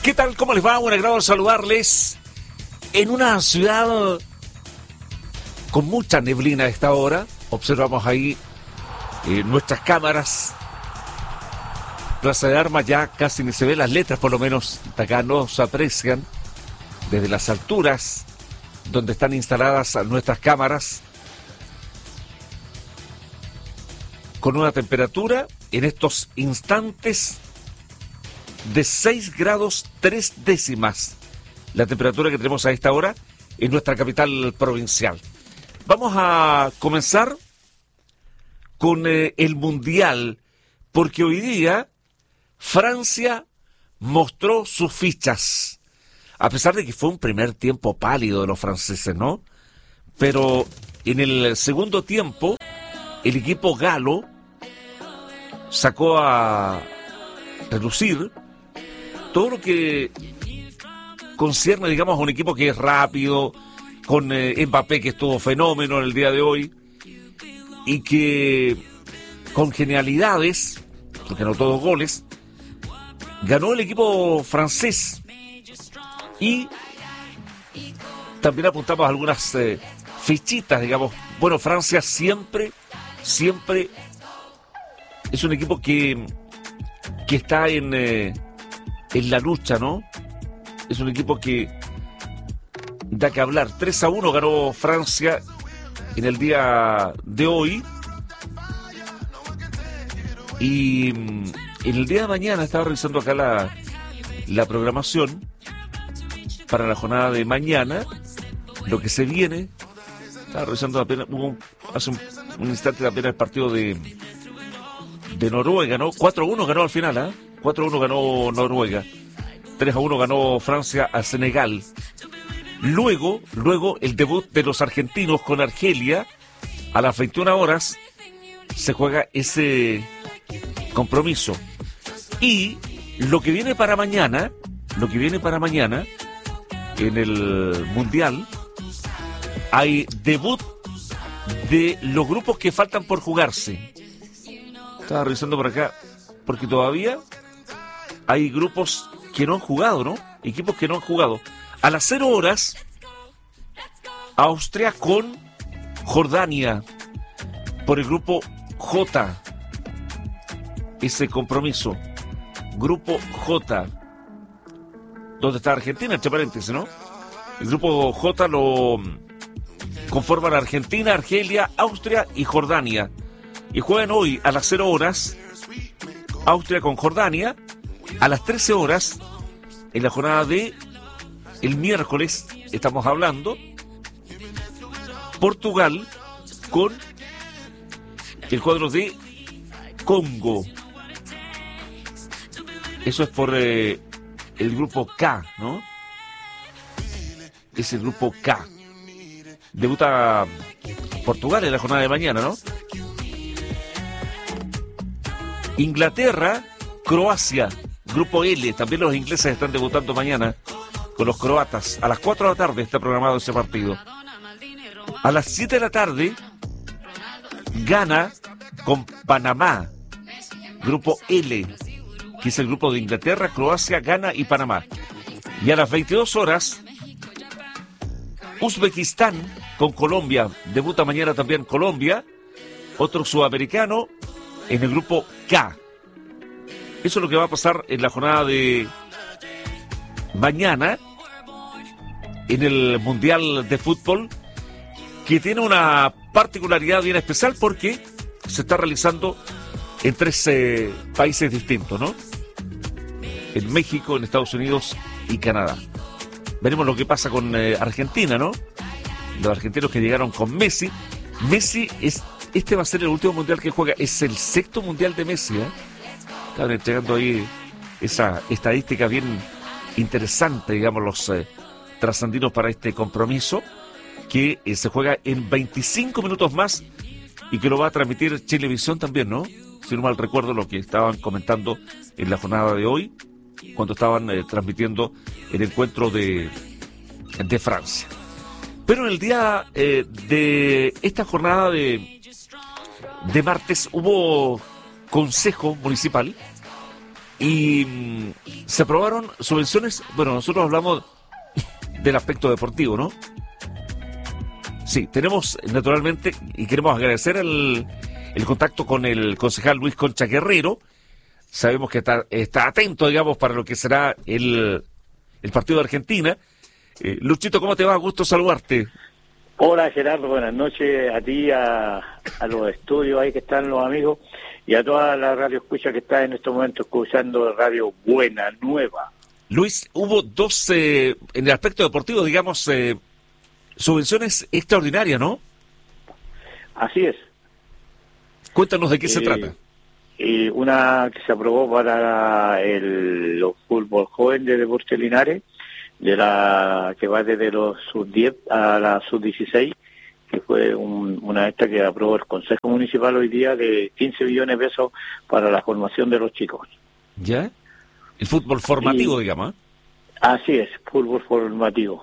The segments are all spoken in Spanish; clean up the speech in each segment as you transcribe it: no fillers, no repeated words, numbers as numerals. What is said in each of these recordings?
¿Qué tal? ¿Cómo les va? Un agrado saludarles en una ciudad con mucha neblina a esta hora. Observamos ahí nuestras cámaras. Plaza de Armas ya casi ni se ven las letras, por lo menos de acá no se aprecian desde las alturas donde están instaladas nuestras cámaras, con una temperatura en estos instantes de 6 grados 3 décimas, la temperatura que tenemos a esta hora en nuestra capital provincial. Vamos a comenzar con el Mundial, porque hoy día Francia mostró sus fichas, a pesar de que fue un primer tiempo pálido de los franceses, ¿no? Pero en el segundo tiempo, el equipo galo sacó a relucir todo lo que concierne, digamos, a un equipo que es rápido, con Mbappé, que estuvo fenómeno en el día de hoy, y que con genialidades, porque anotó 2 goles, ganó el equipo francés. Y también apuntamos a algunas fichitas, digamos. Bueno, Francia siempre es un equipo que está en la lucha, ¿no? Es un equipo que da que hablar. 3-1 ganó Francia en el día de hoy. Y en el día de mañana, estaba revisando acá la programación para la jornada de mañana, lo que se viene. Estaba revisando apenas, hace un instante apenas el partido de Noruega, ¿no? 4-1 ganó al final, ¿eh? 4-1 ganó Noruega. 3-1 ganó Francia a Senegal. Luego el debut de los argentinos con Argelia, a las 21 horas se juega ese compromiso. Y lo que viene para mañana en el Mundial, hay debut de los grupos que faltan por jugarse. Estaba revisando por acá, porque todavía hay grupos que no han jugado, ¿no? Equipos que no han jugado. A las 0 horas, Austria con Jordania por el grupo J. Ese compromiso, grupo J, donde está Argentina, entre paréntesis, ¿no? El grupo J lo conforman Argentina, Argelia, Austria y Jordania. Y juegan hoy a las 0 horas Austria con Jordania. A las 13 horas, en la jornada de el miércoles, estamos hablando, Portugal con el cuadro de Congo. Eso es por el grupo K, ¿no? Es el grupo K. Debuta Portugal en la jornada de mañana, ¿no? Inglaterra, Croacia, grupo L. También los ingleses están debutando mañana con los croatas. A las 4 de la tarde está programado ese partido. A las 7 de la tarde, Ghana con Panamá, grupo L, que es el grupo de Inglaterra, Croacia, Ghana y Panamá. Y a las 22 horas, Uzbekistán con Colombia. Debuta mañana también Colombia, otro sudamericano en el grupo K. Eso es lo que va a pasar en la jornada de mañana en el Mundial de Fútbol, que tiene una particularidad bien especial porque se está realizando en 3 países distintos, ¿no? En México, en Estados Unidos y Canadá. Veremos lo que pasa con Argentina, ¿no? Los argentinos que llegaron con Messi. Este va a ser el último mundial que juega. Es el 6º mundial de Messi, ¿eh? Estaban entregando ahí esa estadística bien interesante, digamos, los trasandinos para este compromiso, que se juega en 25 minutos más y que lo va a transmitir Chilevisión también, ¿no? Si no mal recuerdo lo que estaban comentando en la jornada de hoy, cuando estaban transmitiendo el encuentro de Francia. Pero en el día de esta jornada de martes hubo consejo municipal Y se aprobaron subvenciones, bueno, nosotros hablamos del aspecto deportivo, ¿no? Sí, tenemos naturalmente, y queremos agradecer el contacto con el concejal Luis Concha Guerrero. Sabemos que está atento, digamos, para lo que será el partido de Argentina. Luchito, ¿cómo te va? Gusto saludarte. Hola Gerardo, buenas noches a ti, a los estudios ahí que están los amigos y a toda la radio escucha que está en estos momentos escuchando Radio Buena Nueva. Luis, hubo dos, en el aspecto deportivo, digamos, subvenciones extraordinarias, ¿no? Así es. Cuéntanos de qué se trata. Una que se aprobó para los fútbol joven de Deportes Linares, de la que va desde los sub-10 a la sub-16, que fue una de estas que aprobó el Consejo Municipal hoy día de 15 millones de pesos para la formación de los chicos. ¿Ya? El fútbol formativo, digamos. Así es, fútbol formativo.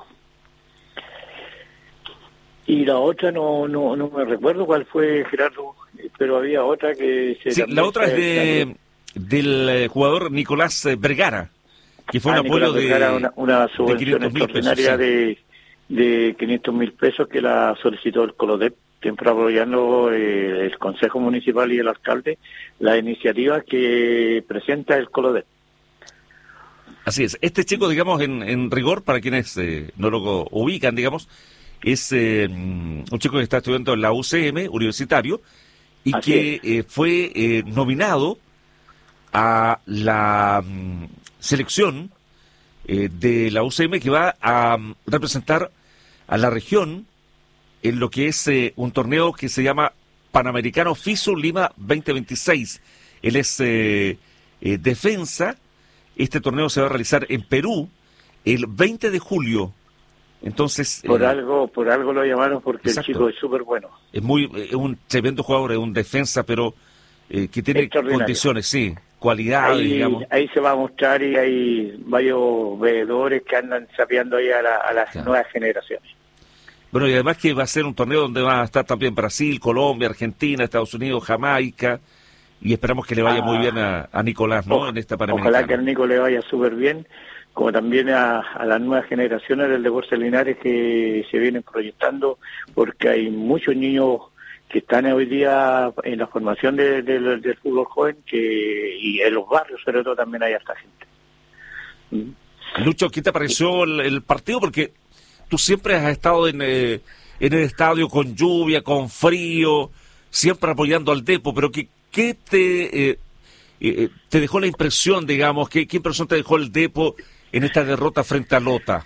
Y la otra no me recuerdo cuál fue, Gerardo, pero había otra que Sí, la otra es del jugador Nicolás Vergara, que fue un apoyo de una subvención extraordinaria de 500.000 pesos que la solicitó el Colodep, siempre apoyando el Consejo Municipal y el alcalde la iniciativa que presenta el Colodep. Así es. Este chico, digamos, en rigor, para quienes no lo ubican, digamos, es un chico que está estudiando en la UCM, universitario, y así que fue nominado a la selección de la UCM que va a representar a la región en lo que es un torneo que se llama Panamericano FISU Lima 2026. Él es defensa. Este torneo se va a realizar en Perú el 20 de julio. Entonces por algo lo llamaron porque exacto. El chico es súper bueno. Es un tremendo jugador, es un defensa, pero que tiene condiciones, sí, cualidades, digamos. Ahí se va a mostrar y hay varios veedores que andan sapeando ahí a las nuevas generaciones. Bueno, y además que va a ser un torneo donde va a estar también Brasil, Colombia, Argentina, Estados Unidos, Jamaica, y esperamos que le vaya muy bien a Nicolás, ¿no? En esta Panamericana. Ojalá que al Nico le vaya súper bien, como también a las nuevas generaciones del Deportes Linares que se vienen proyectando, porque hay muchos niños que están hoy día en la formación del fútbol joven y en los barrios sobre todo también hay harta gente. Lucho, ¿qué te pareció el partido? Porque tú siempre has estado en el estadio con lluvia, con frío, siempre apoyando al Depo, pero ¿qué te dejó la impresión, digamos? ¿Qué impresión te dejó el Depo en esta derrota frente a Lota?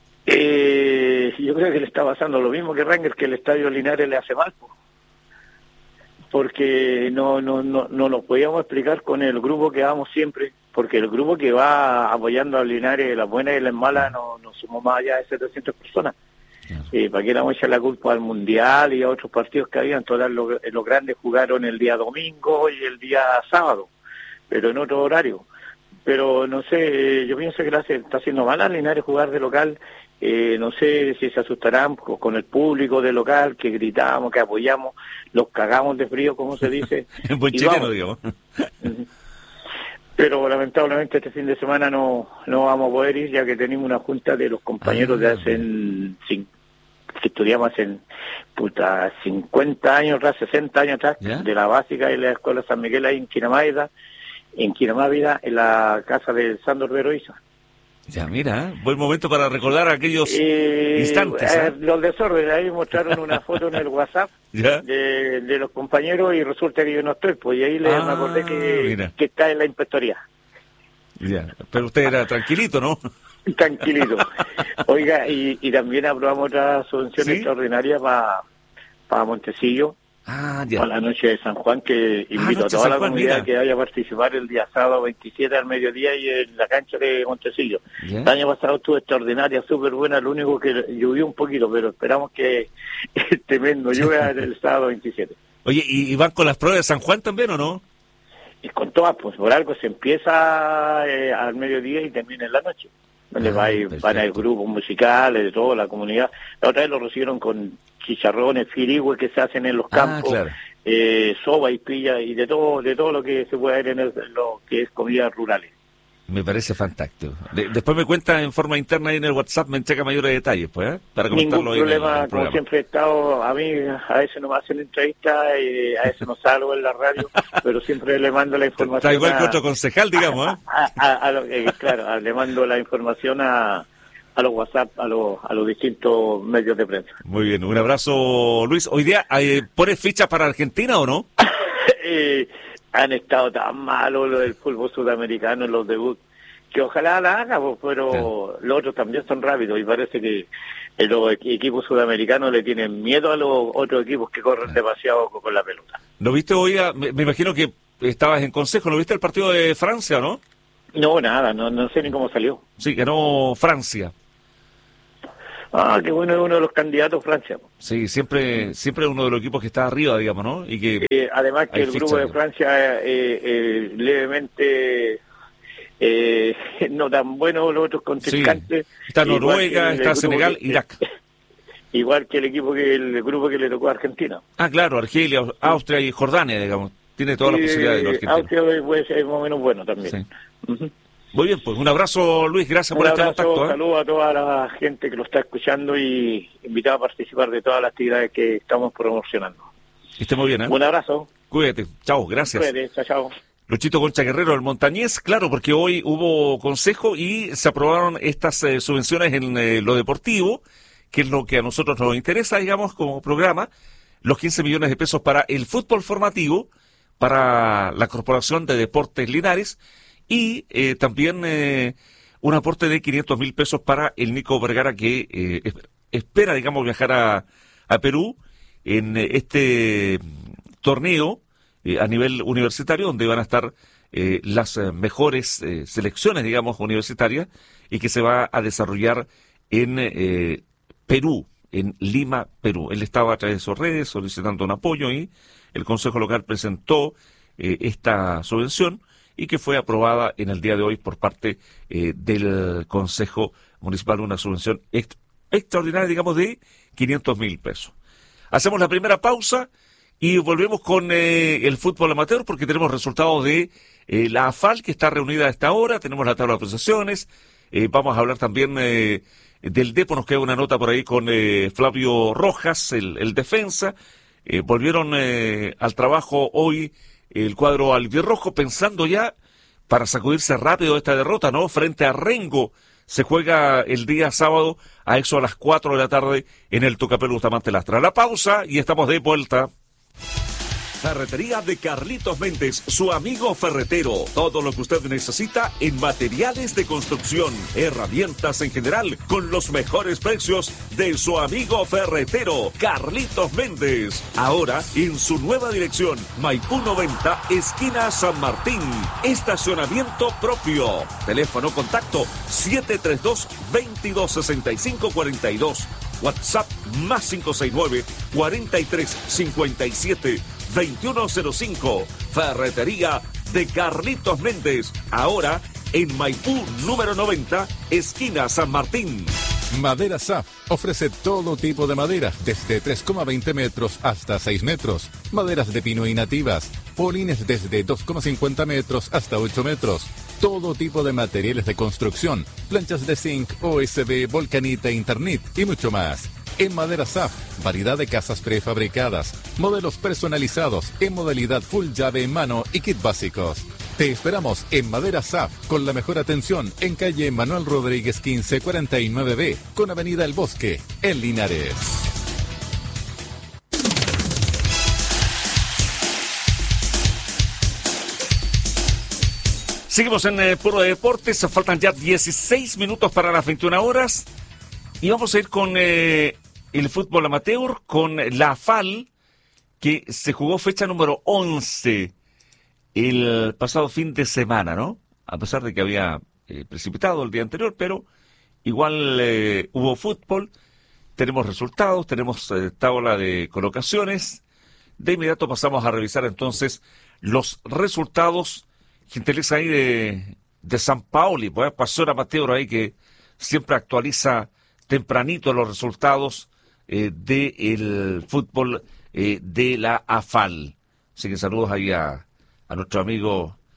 Yo creo que le está pasando lo mismo que Rangers, que el estadio Linares le hace mal, porque no lo podíamos explicar con el grupo que vamos siempre, porque el grupo que va apoyando a Linares, las buenas y las malas, no somos más allá de 700 personas. ¿Para qué le vamos a echar la culpa al Mundial y a otros partidos que habían? Todas los grandes jugaron el día domingo y el día sábado, pero en otro horario. Pero no sé, yo pienso que está haciendo mal a Linares jugar de local. No sé si se asustarán con el público de local, que gritamos, que apoyamos, los cagamos de frío, como se dice. En buen chileno, digo. Pero lamentablemente este fin de semana no vamos a poder ir, ya que tenemos una junta de los compañeros de hace que estudiamos hace 50 años atrás, 60 años atrás, de la básica y la escuela San Miguel ahí en Quinamávida, en la casa de Sandor Veroiza. Ya, mira, buen momento para recordar aquellos instantes. Los desórdenes, ahí mostraron una foto en el WhatsApp de los compañeros y resulta que yo no estoy, pues y ahí me acordé que está en la inspectoría. Ya, pero usted era tranquilito, ¿no? Tranquilito. Oiga, y también aprobamos otra subvención extraordinaria para Montecillo, para la noche de San Juan, que invito a toda la comunidad que vaya a participar el día sábado 27 al mediodía y en la cancha de Montecillo. El año pasado estuvo extraordinaria, súper buena, lo único que llovió un poquito, pero esperamos que tremendo llueva el sábado 27. Oye, ¿y van con las pruebas de San Juan también o no? Y con todas, pues por algo se empieza al mediodía y termina en la noche. Donde van a ir grupos musicales de toda la comunidad. La otra vez lo recibieron con chicharrones, firigües que se hacen en los campos, soba y pilla y de todo lo que se puede ver en lo que es comidas rurales. Me parece fantástico. Después me cuenta en forma interna ahí en el WhatsApp, me entrega mayores detalles, pues, para comentarlo ahí Ningún en el problema, como programa. siempre he estado, a mí a veces no me hacen entrevistas, a veces no salgo en la radio, pero siempre le mando la información. Está igual que otro concejal, digamos, ¿eh? Claro, le mando la información a los WhatsApp, a los distintos medios de prensa. Muy bien, un abrazo, Luis. Hoy día, ¿pones ficha para Argentina o no? Han estado tan malos los del fútbol sudamericano en los debuts, que ojalá la haga, pues, pero sí. Los otros también son rápidos y parece que los equipos sudamericanos le tienen miedo a los otros equipos que corren demasiado con la pelota. ¿Lo viste hoy? Me imagino que estabas en consejo, ¿no viste el partido de Francia, no? No, nada, no sé ni cómo salió. Sí, ganó Francia. Ah, qué bueno, es uno de los candidatos Francia. Sí, siempre uno de los equipos que está arriba, digamos, ¿no? Y que además que el grupo de Francia levemente no tan bueno los otros contrincantes. Sí. Está Noruega, está Senegal, Irak. Igual que el grupo que le tocó a Argentina. Ah, claro, Argelia, Austria y Jordania, digamos. Tiene todas las posibilidades de los argentinos. Austria puede ser más o menos bueno también. Sí. Uh-huh. Muy bien, pues un abrazo, Luis, gracias por este contacto. Un saludo a toda la gente que lo está escuchando y invitado a participar de todas las actividades que estamos promocionando. Que esté muy bien, ¿eh? Un abrazo. Cuídate, chao, gracias. Cuídate, chao. Luchito Concha Guerrero, el Montañés, claro, porque hoy hubo consejo y se aprobaron estas subvenciones en lo deportivo, que es lo que a nosotros nos interesa, digamos, como programa, los 15 millones de pesos para el fútbol formativo, para la Corporación de Deportes Linares, y también un aporte de 500.000 pesos para el Nico Vergara, que espera, digamos, viajar a Perú en este torneo a nivel universitario, donde van a estar las mejores selecciones, digamos, universitarias, y que se va a desarrollar en Perú, en Lima, Perú. Él estaba a través de sus redes solicitando un apoyo y el Consejo Local presentó esta subvención, y que fue aprobada en el día de hoy por parte del Consejo Municipal, una subvención extraordinaria, digamos, de 500.000 pesos. Hacemos la primera pausa y volvemos con el fútbol amateur, porque tenemos resultados de la AFAL, que está reunida a esta hora, tenemos la tabla de posiciones, vamos a hablar también del Depo, nos queda una nota por ahí con Flavio Rojas, el defensa. Volvieron al trabajo hoy el cuadro albirrojo, pensando ya para sacudirse rápido esta derrota, ¿no? Frente a Rengo, se juega el día sábado a eso a las 4 de la tarde en el Tucapel Bustamante Lastra. La pausa y estamos de vuelta. Ferretería de Carlitos Méndez, su amigo ferretero. Todo lo que usted necesita en materiales de construcción, herramientas en general, con los mejores precios de su amigo ferretero, Carlitos Méndez. Ahora en su nueva dirección, Maipú 90, esquina San Martín. Estacionamiento propio. Teléfono contacto 732-2265-42. WhatsApp más 569-4357-2105. Ferretería de Carlitos Méndez. Ahora en Maipú número 90, esquina San Martín. Madera SAF ofrece todo tipo de maderas, desde 3,20 metros hasta 6 metros. Maderas de pino y nativas. Polines desde 2,50 metros hasta 8 metros. Todo tipo de materiales de construcción. Planchas de zinc, OSB, volcanita, Internet y mucho más. En Madera SAF, variedad de casas prefabricadas, modelos personalizados en modalidad full llave en mano y kit básicos. Te esperamos en Madera SAF con la mejor atención en calle Manuel Rodríguez 1549B con avenida El Bosque, en Linares. Seguimos en Puro Deportes, faltan ya 16 minutos para las 21 horas y vamos a ir con el fútbol amateur, con la AFAL, que se jugó fecha número 11 el pasado fin de semana, ¿no? A pesar de que había precipitado el día anterior, pero igual hubo fútbol, tenemos resultados, tenemos tabla de colocaciones. De inmediato pasamos a revisar entonces los resultados. Gentileza ahí de San Paoli, pues Pasión Amateur ahí, que siempre actualiza tempranito los resultados del fútbol de la AFAL. Así que saludos ahí a nuestro amigo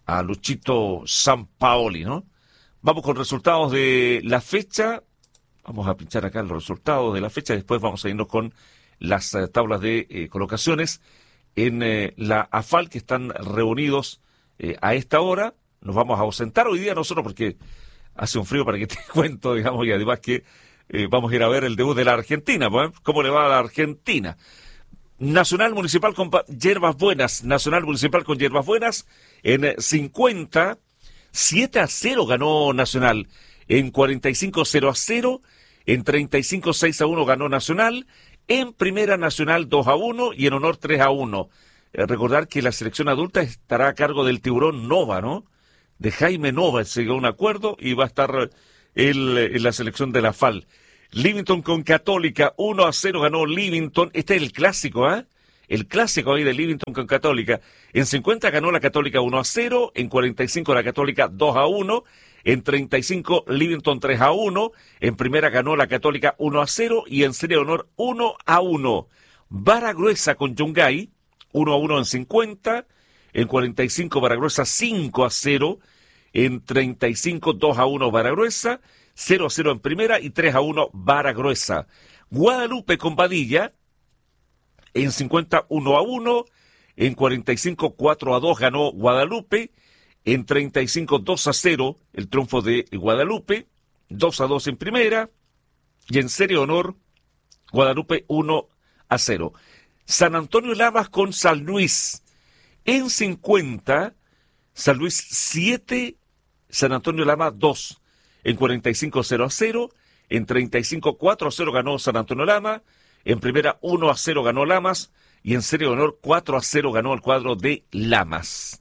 a Luchito Sampaoli, ¿no? Vamos con resultados de la fecha. Vamos a pinchar acá los resultados de la fecha. Después vamos a irnos con las tablas de colocaciones en la AFAL, que están reunidos a esta hora. Nos vamos a ausentar hoy día nosotros porque hace un frío para que te cuento, digamos, y además que vamos a ir a ver el debut de la Argentina. ¿Eh? ¿Cómo le va a la Argentina? Nacional Municipal con Hierbas Buenas. Nacional Municipal con Hierbas Buenas en 50. 7-0 ganó Nacional. En 45 0-0. En 35 6-1 ganó Nacional. En Primera Nacional 2-1 y en Honor 3-1. Recordar que la selección adulta estará a cargo del Tiburón Nova, ¿no? De Jaime Nova, se llegó a un acuerdo y va a estar en la selección de la FAL. Livington con Católica, 1-0 ganó Livington. Este es el clásico, ¿eh? El clásico ahí de Livington con Católica. En 50 ganó la Católica 1-0, en 45 la Católica 2-1, en 35 Livington 3-1, en Primera ganó la Católica 1-0 y en Serie de Honor 1-1. Vara Gruesa con Yungay, 1-1 en 50, en 45 Vara Gruesa 5-0, en 35 2-1 Vara Gruesa, 0-0 en Primera y 3-1 Vara Gruesa. Guadalupe con Badilla, en 50 1-1, en 45 4-2 ganó Guadalupe, en 35 2-0 el triunfo de Guadalupe, 2-2 en Primera, y en Serie de Honor Guadalupe 1-0. San Antonio Lamas con San Luis, en 50 San Luis 7, San Antonio Lamas 2, en 45 0-0, en 35 4-0 ganó San Antonio Lamas, en Primera 1-0 ganó Lamas y en Serie de Honor 4-0 ganó el cuadro de Lamas.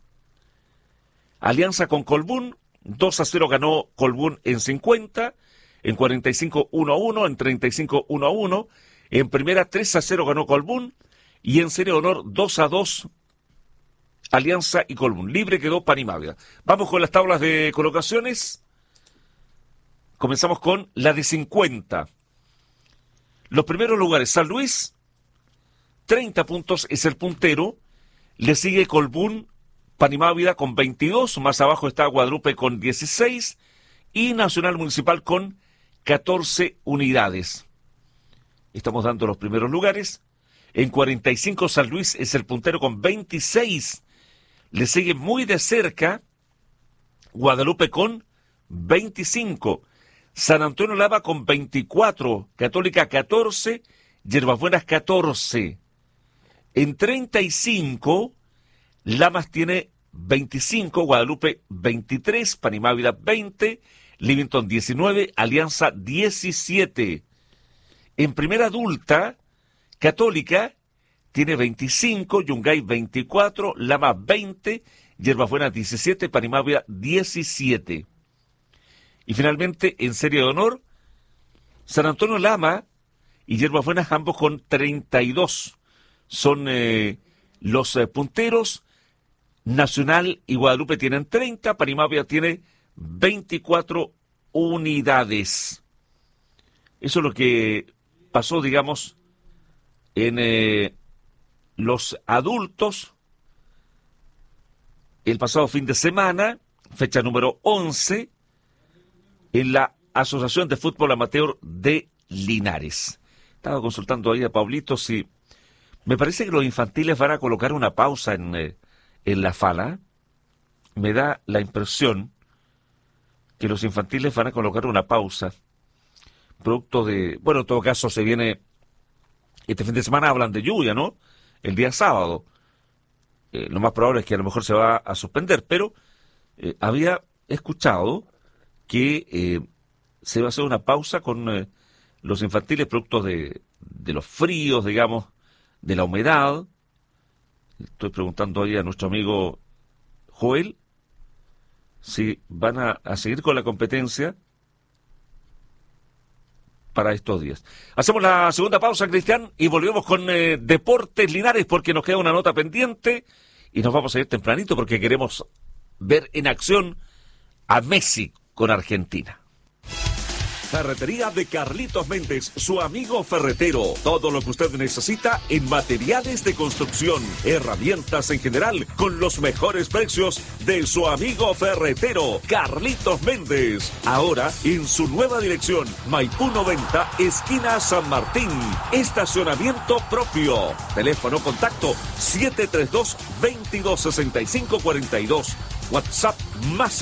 Alianza con Colbún, 2-0 ganó Colbún en 50, en 45 1-1, en 35 1-1, en Primera 3-0 ganó Colbún y en Serie de Honor 2-2 Alianza y Colbún. Libre quedó Panimávida. Vamos con las tablas de colocaciones. Comenzamos con la de 50. Los primeros lugares, San Luis, 30 puntos, es el puntero. Le sigue Colbún, Panimávida con 22. Más abajo está Guadalupe con 16. Y Nacional Municipal con 14 unidades. Estamos dando los primeros lugares. En 45 San Luis es el puntero con 26. Le sigue muy de cerca Guadalupe con 25. San Antonio Lama con 24, Católica 14, Hierbas Buenas 14. En 35, Lamas tiene 25, Guadalupe 23, Panimávida 20, Livington 19, Alianza 17. En Primera Adulta, Católica tiene 25, Yungay 24, Lamas 20, Hierbas Buenas 17, Panimávida 17. Y finalmente, en Serie de Honor, San Antonio Lama y Hierbas Buenas, ambos con 32. Son los punteros. Nacional y Guadalupe tienen 30. Panimávida tiene 24 unidades. Eso es lo que pasó, digamos, en los adultos el pasado fin de semana, fecha número 11, en la Asociación de Fútbol Amateur de Linares. Estaba consultando ahí a Pablito si... Me parece que los infantiles van a colocar una pausa en la FALA. Me da la impresión que los infantiles van a colocar una pausa. Producto de... Bueno, en todo caso se viene... Este fin de semana hablan de lluvia, ¿no? El día sábado. Lo más probable es que a lo mejor se va a suspender, pero había escuchado que se va a hacer una pausa con los infantiles producto de los fríos, digamos, de la humedad. Estoy preguntando ahí a nuestro amigo Joel si van a seguir con la competencia para estos días. Hacemos la segunda pausa, Cristian, y volvemos con Deportes Linares porque nos queda una nota pendiente y nos vamos a ir tempranito porque queremos ver en acción a Messi con Argentina. Ferretería de Carlitos Méndez, su amigo ferretero. Todo lo que usted necesita en materiales de construcción, herramientas en general, con los mejores precios de su amigo ferretero, Carlitos Méndez. Ahora en su nueva dirección, Maipú 90, esquina San Martín. Estacionamiento propio. Teléfono contacto 732-2265-42. WhatsApp más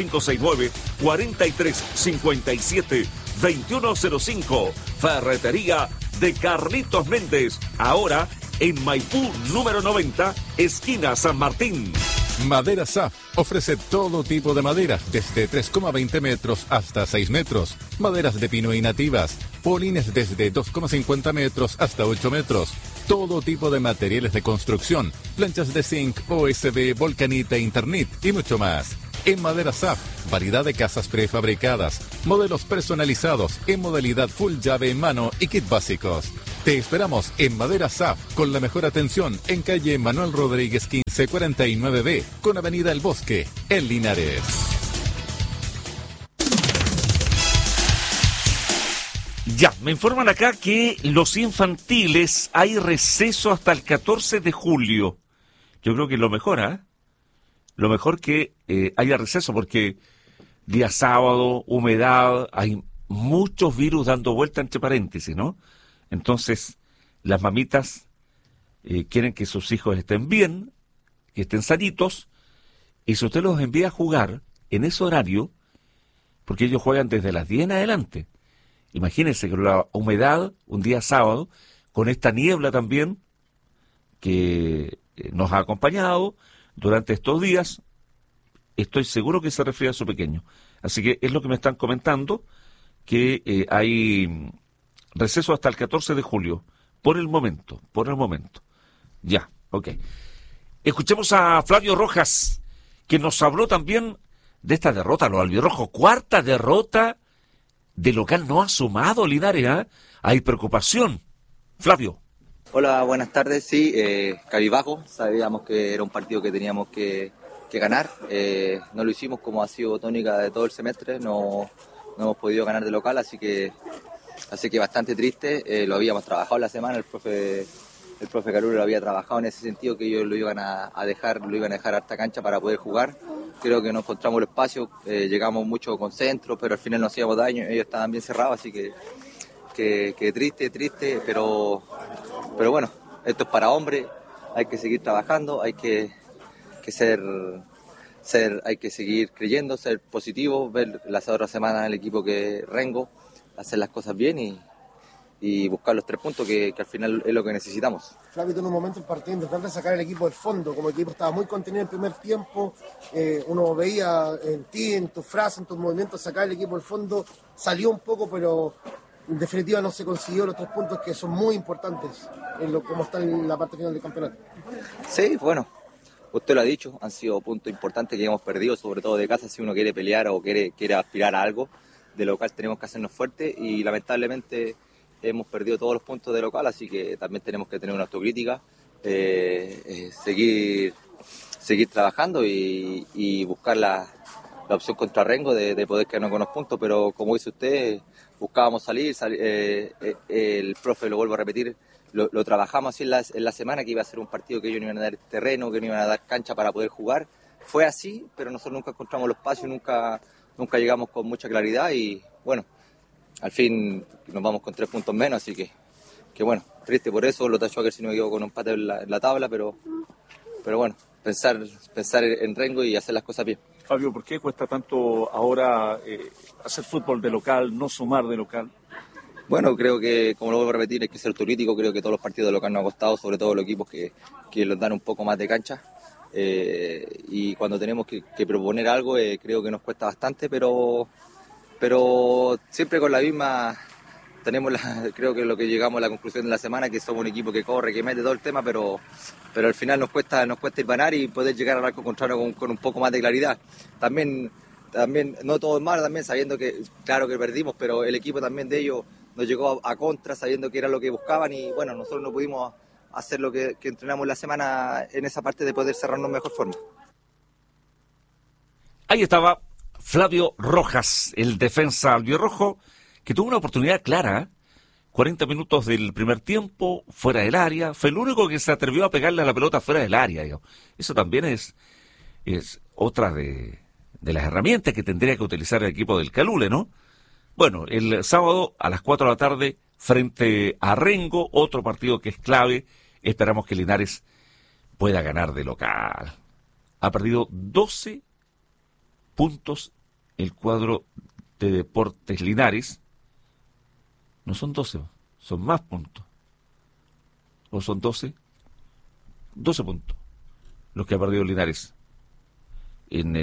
569-4357-2105. Ferretería de Carlitos Méndez. Ahora en Maipú número 90, esquina San Martín. Madera SAF ofrece todo tipo de maderas, desde 3,20 metros hasta 6 metros. Maderas de pino y nativas. Polines desde 2,50 metros hasta 8 metros. Todo tipo de materiales de construcción. Planchas de zinc, OSB, volcanita, Internet y mucho más. En Madera SAF, variedad de casas prefabricadas, modelos personalizados en modalidad full llave en mano y kit básicos. Te esperamos en Madera SAF con la mejor atención en calle Manuel Rodríguez 1549B con avenida El Bosque, en Linares. Ya, me informan acá que los infantiles hay receso hasta el 14 de julio. Yo creo que es lo mejor, ¿eh? Lo mejor que haya receso, porque día sábado, humedad, hay muchos virus dando vuelta entre paréntesis, ¿no? Entonces, las mamitas quieren que sus hijos estén bien, que estén sanitos, y si usted los envía a jugar en ese horario, porque ellos juegan desde las 10 en adelante, imagínense que la humedad, un día sábado, con esta niebla también, que nos ha acompañado durante estos días, estoy seguro que se resfría a su pequeño. Así que es lo que me están comentando, que hay receso hasta el 14 de julio, por el momento. Ya, ok. Escuchemos a Flavio Rojas, que nos habló también de esta derrota, los albirrojos, cuarta derrota de local no ha sumado, Linares, ¿eh? Hay preocupación. Flavio. Hola, buenas tardes. Sí, cabizbajo. Sabíamos que era un partido que teníamos que ganar. No lo hicimos como ha sido tónica de todo el semestre. No hemos podido ganar de local, así que bastante triste. Lo habíamos trabajado la semana. El profe Caruro lo había trabajado en ese sentido, que ellos lo iban a dejar harta cancha para poder jugar. Creo que no encontramos el espacio. Llegamos mucho con centro, pero al final no hacíamos daño. Ellos estaban bien cerrados, así que triste, pero bueno, esto es para hombres, hay que seguir trabajando, hay que seguir creyendo, ser positivo, ver las otras semanas el equipo que Rengo, hacer las cosas bien y buscar los 3 puntos que al final es lo que necesitamos. Flavio, en un momento del partido intentando sacar el equipo del fondo, como el equipo estaba muy contenido en el primer tiempo, uno veía en ti, en tus frases, en tus movimientos, sacar el equipo del fondo, salió un poco, pero en definitiva no se consiguió los 3 puntos que son muy importantes en como está en la parte final del campeonato. Sí, bueno, usted lo ha dicho, han sido puntos importantes que hemos perdido, sobre todo de casa. Si uno quiere pelear o quiere aspirar a algo, de local tenemos que hacernos fuertes y lamentablemente hemos perdido todos los puntos de local, así que también tenemos que tener una autocrítica, seguir trabajando y buscar la opción contra Rengo de poder quedarnos con los puntos, pero como dice usted, buscábamos salir, el profe, lo vuelvo a repetir, lo trabajamos así en la semana, que iba a ser un partido que ellos no iban a dar terreno, que no iban a dar cancha para poder jugar. Fue así, pero nosotros nunca encontramos los espacios, nunca llegamos con mucha claridad y bueno, al fin nos vamos con 3 puntos menos, así que bueno, triste por eso. Lo tachó si no me equivoco con un empate en la tabla, pero bueno, pensar en Rengo y hacer las cosas bien. Fabio, ¿por qué cuesta tanto ahora hacer fútbol de local, no sumar de local? Bueno, creo que, como lo vuelvo a repetir, hay que ser autocrítico. Creo que todos los partidos de local nos han costado, sobre todo los equipos que les dan un poco más de cancha. Y cuando tenemos que proponer algo, creo que nos cuesta bastante, pero siempre con la misma... creo que lo que llegamos a la conclusión de la semana, que somos un equipo que corre, que mete todo el tema, pero al final nos cuesta ir ganar y poder llegar al arco contrario con un poco más de claridad. También no todo es malo, también sabiendo que, claro que perdimos, pero el equipo también de ellos nos llegó a contra, sabiendo que era lo que buscaban y bueno, nosotros no pudimos hacer lo que entrenamos la semana en esa parte de poder cerrarnos de mejor forma. Ahí estaba Flavio Rojas, el defensa albirrojo, que tuvo una oportunidad clara, 40 minutos del primer tiempo, fuera del área, fue el único que se atrevió a pegarle a la pelota fuera del área, digamos. Eso también es otra de las herramientas que tendría que utilizar el equipo del Calule, ¿no? Bueno, el sábado a las 4 de la tarde, frente a Rengo, otro partido que es clave, esperamos que Linares pueda ganar de local. Ha perdido 12 puntos el cuadro de Deportes Linares. No son 12, son más puntos. ¿O son 12? 12 puntos los que ha perdido Linares en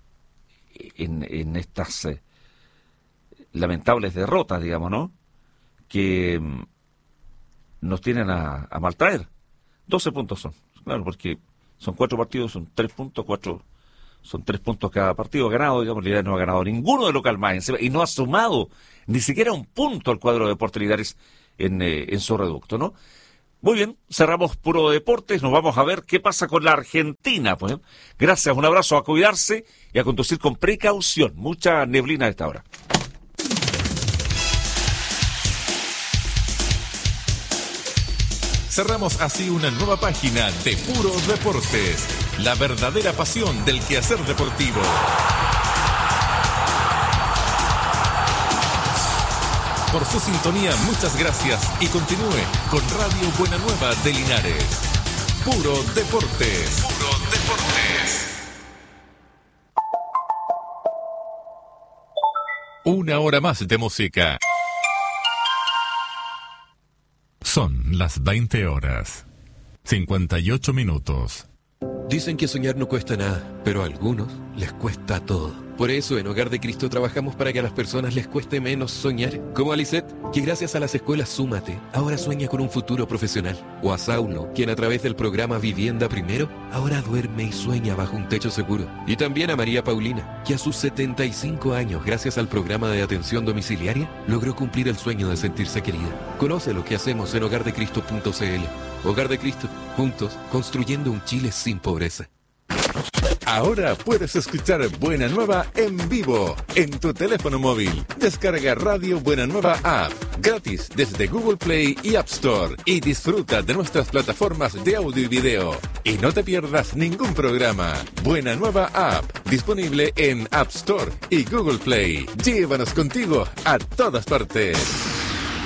estas lamentables derrotas, digamos, ¿no? Que nos tienen a maltraer. 12 puntos son, claro, porque son 4 partidos, son 3 puntos, son 3 puntos cada partido ganado, digamos. Linares no ha ganado ninguno de local más encima, y no ha sumado ni siquiera un punto al cuadro de Deportes Linares en su reducto, ¿no? Muy bien, cerramos Puro Deportes, nos vamos a ver qué pasa con la Argentina, pues. Gracias, un abrazo, a cuidarse y a conducir con precaución. Mucha neblina a esta hora. Cerramos así una nueva página de Puro Deportes, la verdadera pasión del quehacer deportivo. Por su sintonía, muchas gracias y continúe con Radio Buena Nueva de Linares. Puro Deportes. Puro Deportes. Una hora más de música. Son las 20 horas, 58 minutos. Dicen que soñar no cuesta nada, pero a algunos les cuesta todo. Por eso en Hogar de Cristo trabajamos para que a las personas les cueste menos soñar. Como a Lisette, que gracias a las escuelas Súmate, ahora sueña con un futuro profesional. O a Saulo, quien a través del programa Vivienda Primero, ahora duerme y sueña bajo un techo seguro. Y también a María Paulina, que a sus 75 años, gracias al programa de atención domiciliaria, logró cumplir el sueño de sentirse querida. Conoce lo que hacemos en hogardecristo.cl. Hogar de Cristo, juntos, construyendo un Chile sin pobreza. Ahora puedes escuchar Buena Nueva en vivo en tu teléfono móvil. Descarga Radio Buena Nueva App gratis desde Google Play y App Store y disfruta de nuestras plataformas de audio y video. Y no te pierdas ningún programa. Buena Nueva App, disponible en App Store y Google Play. Llévanos contigo a todas partes.